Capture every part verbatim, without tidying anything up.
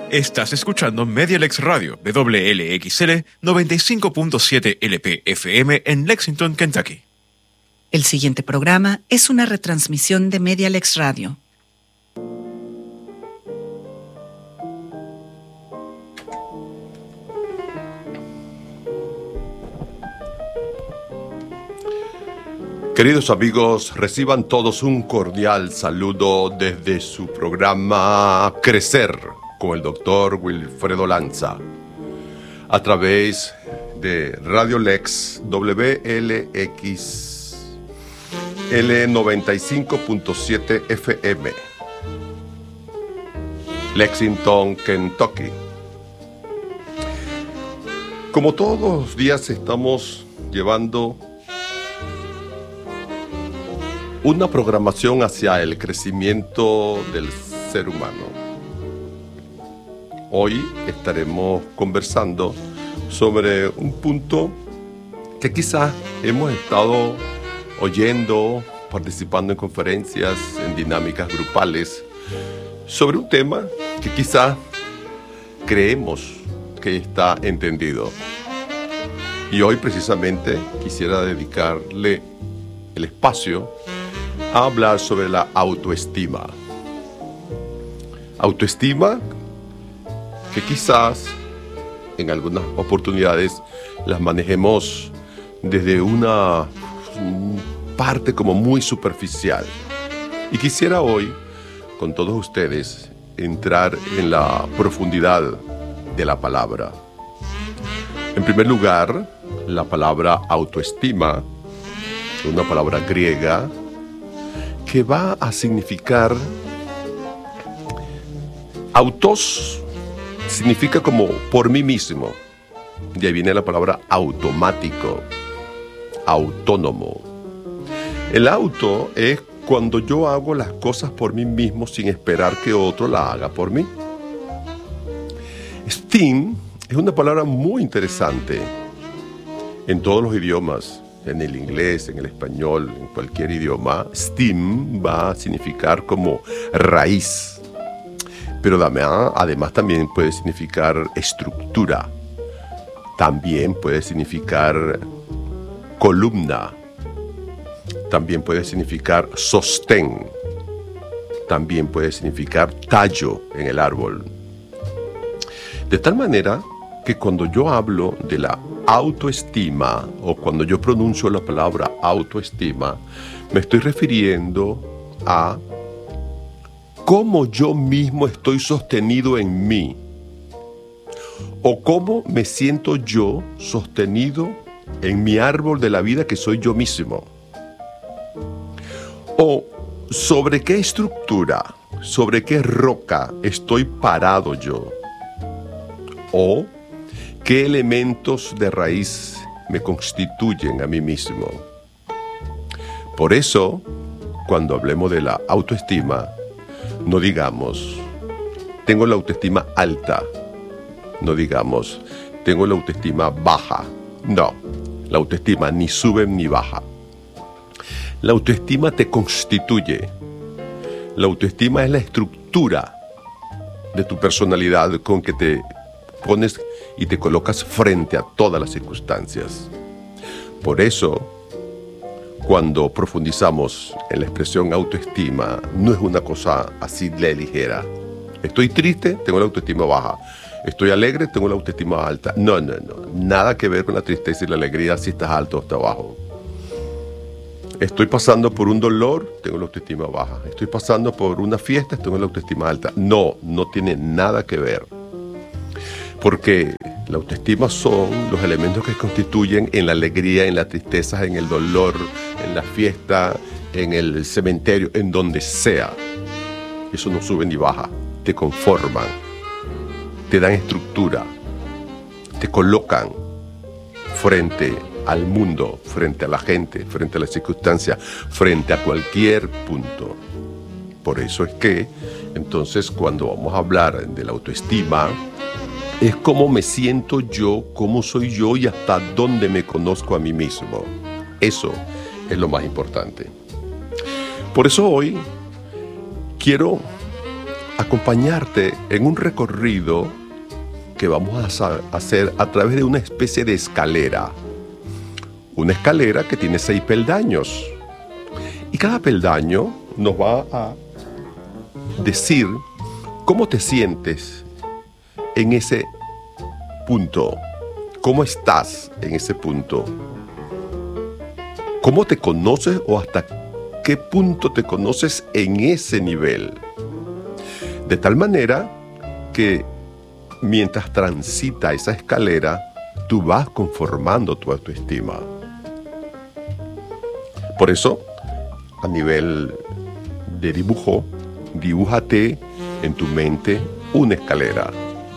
Estás escuchando Medialex Radio, W L X L noventa y cinco punto siete L P F M en Lexington, Kentucky. El siguiente programa es una retransmisión de Medialex Radio. Queridos amigos, reciban todos un cordial saludo desde su programa Crecer con el doctor Wilfredo Lanza a través de Radio Lex W L X L noventa y cinco punto siete F M, Lexington, Kentucky. Como todos los días estamos llevando una programación hacia el crecimiento del ser humano. Hoy estaremos conversando sobre un punto que quizás hemos estado oyendo, participando en conferencias, en dinámicas grupales, sobre un tema que quizás creemos que está entendido. Y hoy precisamente quisiera dedicarle el espacio a hablar sobre la autoestima. Autoestima que quizás en algunas oportunidades las manejemos desde una parte como muy superficial. Y quisiera hoy, con todos ustedes, entrar en la profundidad de la palabra. En primer lugar, la palabra autoestima, una palabra griega, que va a significar, autos significa como por mí mismo, de ahí viene la palabra automático, autónomo. El auto es cuando yo hago las cosas por mí mismo sin esperar que otro la haga por mí. Esteem es una palabra muy interesante en todos los idiomas. En el inglés, en el español, en cualquier idioma, esteem va a significar como raíz. Pero además también puede significar estructura. También puede significar columna. También puede significar sostén. También puede significar tallo en el árbol. De tal manera que cuando yo hablo de la autoestima, o cuando yo pronuncio la palabra autoestima, me estoy refiriendo a cómo yo mismo estoy sostenido en mí, o cómo me siento yo sostenido en mi árbol de la vida que soy yo mismo, o sobre qué estructura, sobre qué roca estoy parado yo, o ¿qué elementos de raíz me constituyen a mí mismo? Por eso, cuando hablemos de la autoestima, no digamos, tengo la autoestima alta. No digamos, tengo la autoestima baja. No, la autoestima ni sube ni baja. La autoestima te constituye. La autoestima es la estructura de tu personalidad con que te pones y te colocas frente a todas las circunstancias. Por eso, cuando profundizamos en la expresión autoestima, no es una cosa así de ligera. Estoy triste, tengo la autoestima baja. Estoy alegre, tengo la autoestima alta. No, no, no. Nada que ver con la tristeza y la alegría si estás alto o estás bajo. Estoy pasando por un dolor, tengo la autoestima baja. Estoy pasando por una fiesta, tengo la autoestima alta. No, no tiene nada que ver. Porque la autoestima son los elementos que constituyen en la alegría, en la tristeza, en el dolor, en la fiesta, en el cementerio, en donde sea. Eso no sube ni baja, te conforman, te dan estructura, te colocan frente al mundo, frente a la gente, frente a las circunstancias, frente a cualquier punto. Por eso es que, entonces, cuando vamos a hablar de la autoestima, es cómo me siento yo, cómo soy yo y hasta dónde me conozco a mí mismo. Eso es lo más importante. Por eso hoy quiero acompañarte en un recorrido que vamos a hacer a través de una especie de escalera. Una escalera que tiene seis peldaños. Y cada peldaño nos va a decir cómo te sientes en ese punto. ¿Cómo estás en ese punto? ¿Cómo te conoces o hasta qué punto te conoces en ese nivel? De tal manera que mientras transita esa escalera, tú vas conformando tu autoestima. Por eso, a nivel de dibujo, dibújate en tu mente una escalera.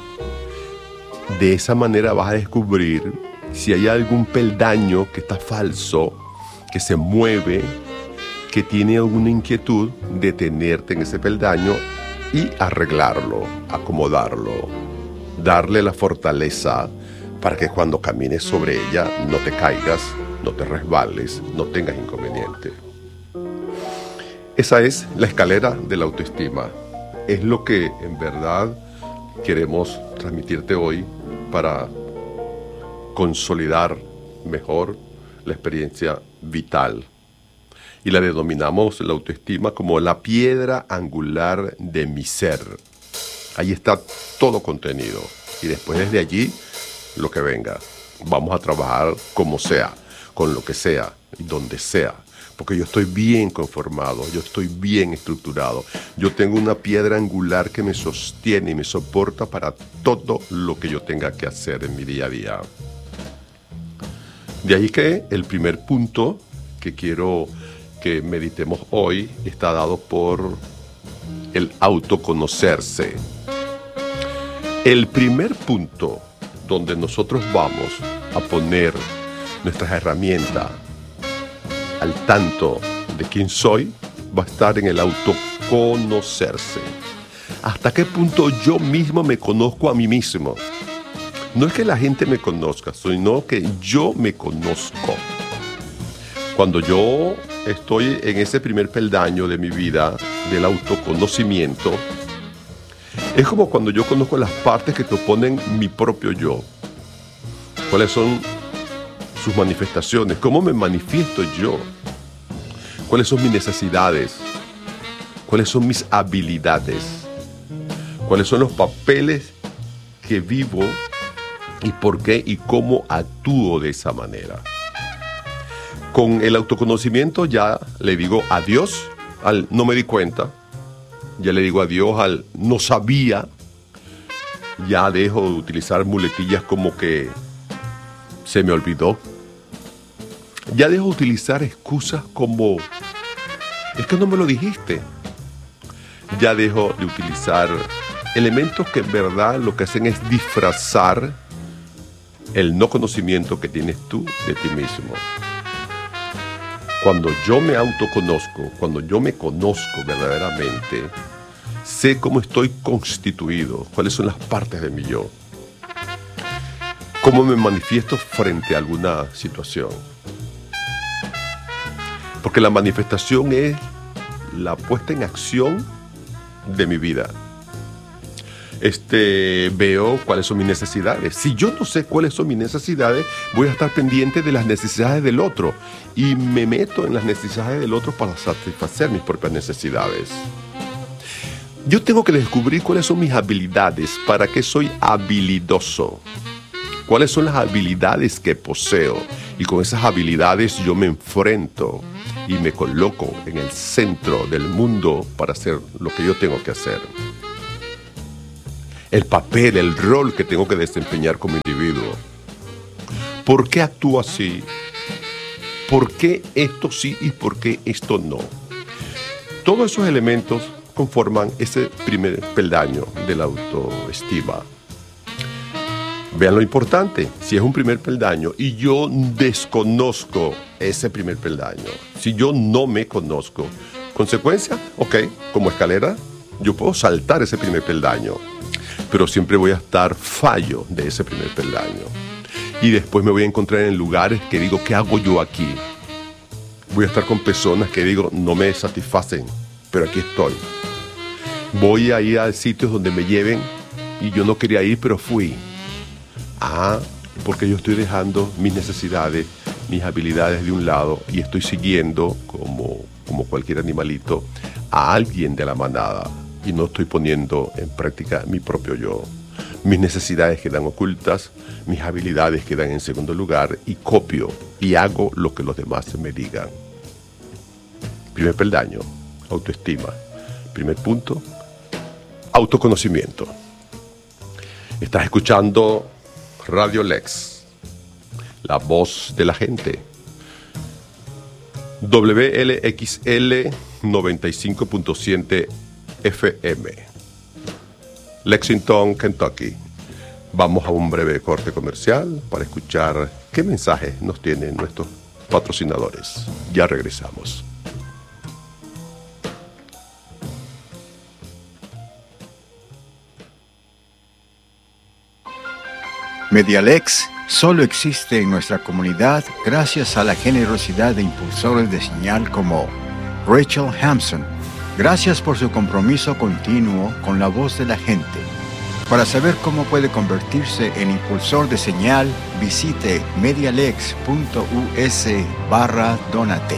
De esa manera vas a descubrir si hay algún peldaño que está falso, que se mueve, que tiene alguna inquietud, detenerte en ese peldaño y arreglarlo, acomodarlo, darle la fortaleza para que cuando camines sobre ella no te caigas, no te resbales, no tengas inconveniente. Esa es la escalera de la autoestima. Es lo que en verdad queremos transmitirte hoy para consolidar mejor la experiencia vital. Y la denominamos la autoestima como la piedra angular de mi ser. Ahí está todo contenido. Y después desde allí, lo que venga. Vamos a trabajar como sea, con lo que sea, y donde sea. Porque yo estoy bien conformado, yo estoy bien estructurado. Yo tengo una piedra angular que me sostiene y me soporta para todo lo que yo tenga que hacer en mi día a día. De ahí que el primer punto que quiero que meditemos hoy está dado por el autoconocerse. El primer punto donde nosotros vamos a poner nuestras herramientas al tanto de quién soy va a estar en el autoconocerse. ¿Hasta qué punto yo mismo me conozco a mí mismo? No es que la gente me conozca, sino que yo me conozco. Cuando yo estoy en ese primer peldaño de mi vida, del autoconocimiento, es como cuando yo conozco las partes que componen mi propio yo. ¿Cuáles son sus manifestaciones? ¿Cómo me manifiesto yo? ¿Cuáles son mis necesidades? ¿Cuáles son mis habilidades? ¿Cuáles son los papeles que vivo y por qué y cómo actúo de esa manera? Con el autoconocimiento ya le digo adiós al no me di cuenta, ya le digo adiós al no sabía, ya dejo de utilizar muletillas como que se me olvidó, ya dejo de utilizar excusas como es que no me lo dijiste, ya dejo de utilizar elementos que en verdad lo que hacen es disfrazar el no conocimiento que tienes tú de ti mismo. Cuando yo me autoconozco, cuando yo me conozco verdaderamente, sé cómo estoy constituido, cuáles son las partes de mi yo, cómo me manifiesto frente a alguna situación. Porque la manifestación es la puesta en acción de mi vida. Este, veo cuáles son mis necesidades. Si yo no sé cuáles son mis necesidades, voy a estar pendiente de las necesidades del otro y me meto en las necesidades del otro para satisfacer mis propias necesidades. Yo tengo que descubrir cuáles son mis habilidades, para qué soy habilidoso, cuáles son las habilidades que poseo, y con esas habilidades yo me enfrento y me coloco en el centro del mundo para hacer lo que yo tengo que hacer. El papel, el rol que tengo que desempeñar como individuo. ¿Por qué actúo así? ¿Por qué esto sí y por qué esto no? Todos esos elementos conforman ese primer peldaño de la autoestima. Vean lo importante, si es un primer peldaño y yo desconozco ese primer peldaño, si yo no me conozco, consecuencia, ok, como escalera, yo puedo saltar ese primer peldaño, pero siempre voy a estar fallo de ese primer peldaño. Y después me voy a encontrar en lugares que digo, ¿qué hago yo aquí? Voy a estar con personas que digo, no me satisfacen, pero aquí estoy. Voy a ir a sitios donde me lleven y yo no quería ir, pero fui. Ah, porque yo estoy dejando mis necesidades, mis habilidades de un lado y estoy siguiendo, como, como cualquier animalito, a alguien de la manada y no estoy poniendo en práctica mi propio yo. Mis necesidades quedan ocultas, mis habilidades quedan en segundo lugar y copio y hago lo que los demás me digan. Primer peldaño, autoestima. Primer punto, autoconocimiento. Estás escuchando Radio Lex, la voz de la gente. W L X L noventa y cinco punto siete F M. Lexington, Kentucky. Vamos a un breve corte comercial para escuchar qué mensajes nos tienen nuestros patrocinadores. Ya regresamos. Medialex solo existe en nuestra comunidad gracias a la generosidad de impulsores de señal como Rachel Hampson. Gracias por su compromiso continuo con la voz de la gente. Para saber cómo puede convertirse en impulsor de señal, visite medialex punto u s barra donate.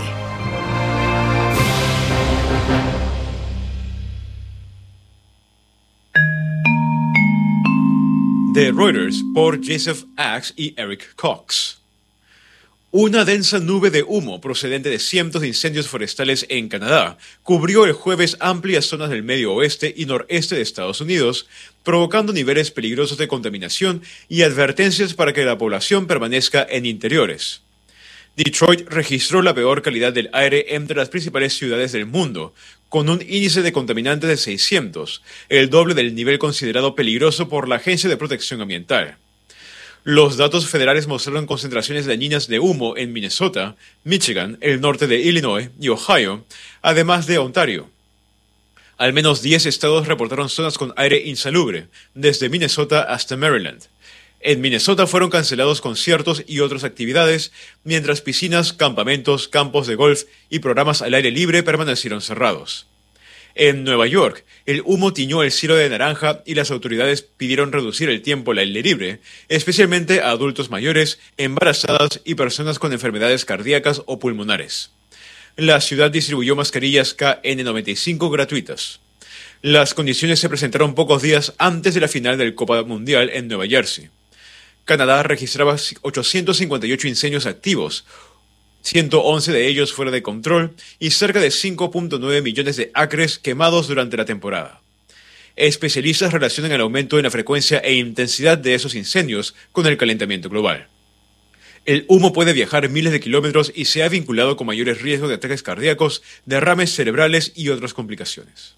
de Reuters por Joseph Axe y Eric Cox. Una densa nube de humo procedente de cientos de incendios forestales en Canadá cubrió el jueves amplias zonas del medio oeste y noreste de Estados Unidos, provocando niveles peligrosos de contaminación y advertencias para que la población permanezca en interiores. Detroit registró la peor calidad del aire entre las principales ciudades del mundo, con un índice de contaminantes de seiscientos, el doble del nivel considerado peligroso por la Agencia de Protección Ambiental. Los datos federales mostraron concentraciones dañinas de humo en Minnesota, Michigan, el norte de Illinois y Ohio, además de Ontario. Al menos diez estados reportaron zonas con aire insalubre, desde Minnesota hasta Maryland. En Minnesota fueron cancelados conciertos y otras actividades, mientras piscinas, campamentos, campos de golf y programas al aire libre permanecieron cerrados. En Nueva York, el humo tiñó el cielo de naranja y las autoridades pidieron reducir el tiempo al aire libre, especialmente a adultos mayores, embarazadas y personas con enfermedades cardíacas o pulmonares. La ciudad distribuyó mascarillas K N noventa y cinco gratuitas. Las condiciones se presentaron pocos días antes de la final del Copa Mundial en Nueva Jersey. Canadá registraba ochocientos cincuenta y ocho incendios activos, ciento once de ellos fuera de control y cerca de cinco punto nueve millones de acres quemados durante la temporada. Especialistas relacionan el aumento en la frecuencia e intensidad de esos incendios con el calentamiento global. El humo puede viajar miles de kilómetros y se ha vinculado con mayores riesgos de ataques cardíacos, derrames cerebrales y otras complicaciones.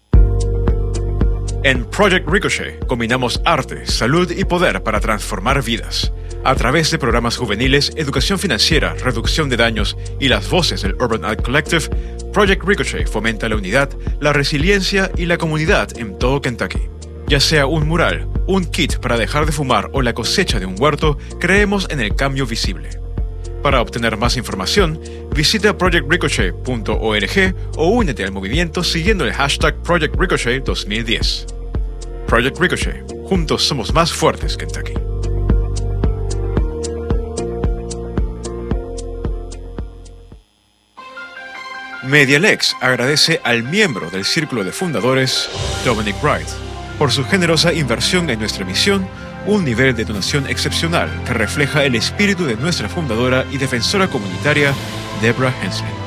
En Project Ricochet combinamos arte, salud y poder para transformar vidas. A través de programas juveniles, educación financiera, reducción de daños y las voces del Urban Art Collective, Project Ricochet fomenta la unidad, la resiliencia y la comunidad en todo Kentucky. Ya sea un mural, un kit para dejar de fumar o la cosecha de un huerto, creemos en el cambio visible. Para obtener más información, visita project ricochet punto org o únete al movimiento siguiendo el hashtag Project Ricochet dos mil diez. Project Ricochet. Juntos somos más fuertes, Kentucky. Medialex agradece al miembro del Círculo de Fundadores, Dominic Wright, por su generosa inversión en nuestra misión, un nivel de donación excepcional que refleja el espíritu de nuestra fundadora y defensora comunitaria, Deborah Hensley.